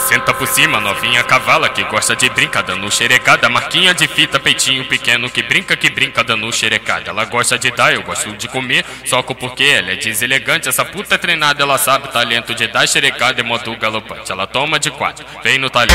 Senta por cima, novinha cavala que gosta de brincar dando xerecada. Marquinha de fita, peitinho pequeno que brinca dando xerecada. Ela gosta de dar, eu gosto de comer, soco porque ela é deselegante. Essa puta é treinada, ela sabe o talento de dar xerecada em modo galopante. Ela toma de quatro, vem no talento.